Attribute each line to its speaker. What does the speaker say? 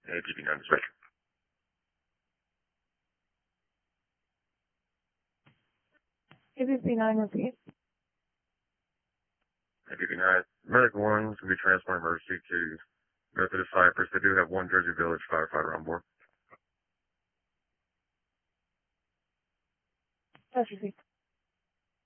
Speaker 1: APP9 dispatcher.
Speaker 2: APP9 repeat.
Speaker 1: APP9, Medical 1 can be transported emergency to go to the Cypress. They do have one Jersey Village firefighter on board.
Speaker 2: That's repeat.